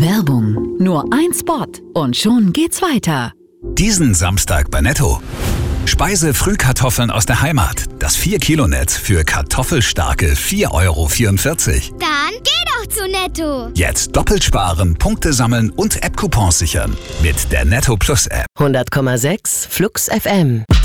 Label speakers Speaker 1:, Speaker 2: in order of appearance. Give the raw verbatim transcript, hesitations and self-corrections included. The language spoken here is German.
Speaker 1: Werbung. Nur ein Spot und schon geht's weiter.
Speaker 2: Diesen Samstag bei Netto. Speise-Frühkartoffeln aus der Heimat. Das vier Kilo Netz für kartoffelstarke vier Euro vierundvierzig.
Speaker 3: Dann geh doch zu Netto.
Speaker 2: Jetzt doppelt sparen, Punkte sammeln und App-Coupons sichern. Mit der Netto Plus App.
Speaker 4: hundert Komma sechs Flux F M.